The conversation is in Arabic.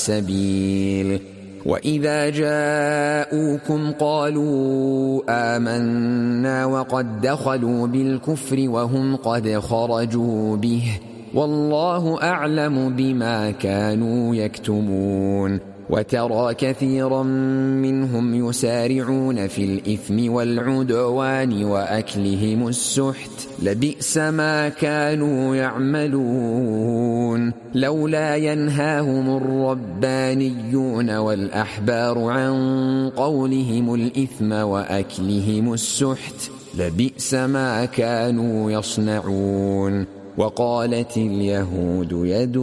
السبيل. وإذا جاءوكم قالوا آمنا وقد دخلوا بالكفر وهم قد خرجوا به والله أعلم بما كانوا يكتمون. وترى كثيرا منهم يسارعون في الإثم والعدوان وأكلهم السحت لبئس ما كانوا يعملون. لولا ينهاهم الربانيون والأحبار عن قولهم الإثم وأكلهم السحت لبئس ما كانوا يصنعون. وقالت اليهود يد